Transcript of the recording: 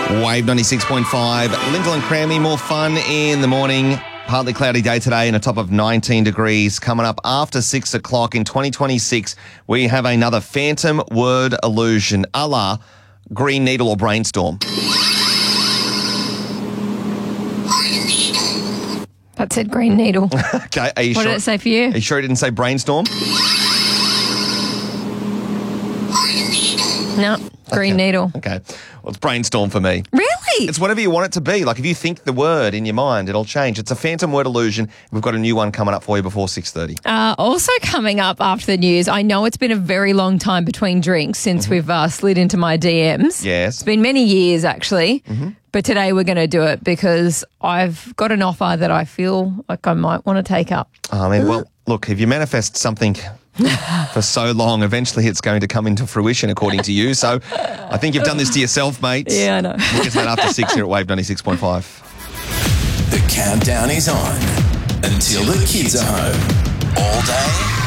Wave 96.5. Lyndall and Cranley, more fun in the morning. Partly cloudy day today and a top of 19 degrees. Coming up after 6 o'clock in 2026, we have another phantom word illusion, a la green needle or brainstorm. That said green needle. Okay, are you What sure? did it say for you? Are you sure it didn't say brainstorm? No, green needle. Okay, well, it's brainstorm for me. Really? It's whatever you want it to be. Like if you think the word in your mind, it'll change. It's a phantom word illusion. We've got a new one coming up for you before 6:30. Also coming up after the news, I know it's been a very long time between drinks since we've slid into my DMs. Yes. It's been many years, actually. But today we're going to do it because I've got an offer that I feel like I might want to take up. I mean, well, look, if you manifest something for so long, eventually it's going to come into fruition, according to you. So I think you've done this to yourself, mate. Yeah, I know. We'll get to that after 6 here at Wave 96.5. The countdown is on until the kids are home. All day,